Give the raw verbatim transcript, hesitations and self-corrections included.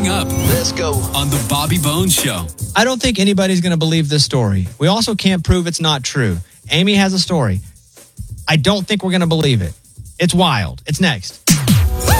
coming up. Let's go. On the Bobby Bones Show. I don't think anybody's going to believe this story. We also can't prove it's not true. Amy has a story. I don't think we're going to believe it. It's wild. It's next.